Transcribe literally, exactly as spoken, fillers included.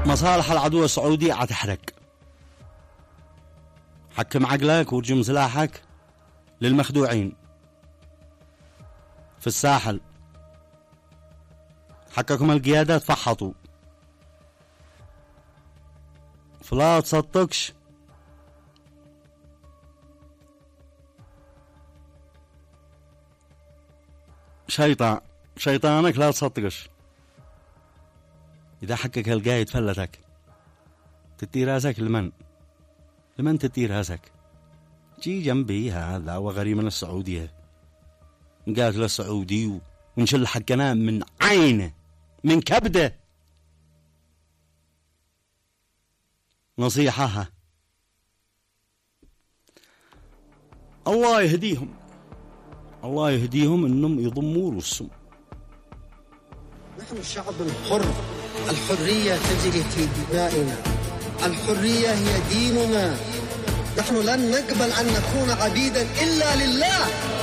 مصالح العدو السعودي عتحرق. حكم عقلك وارجم سلاحك للمخدوعين في الساحل. حككم القيادات فحطوا، فلا تصدقش شيطان شيطانك، لا تصدقش. إذا حكك هالقايد فلتك تتي راسك لمن لمن تتي راسك؟ جي جنبي هذا وغريب من السعودية، نقاتل السعودي ونشل حقنا من عينه من كبده. نصيحة، الله يهديهم الله يهديهم انهم يضموا رؤوسهم. نحن شعب حر، الحرية تجري في دمائنا، الحرية هي ديننا. نحن لن نقبل أن نكون عبيدا إلا لله.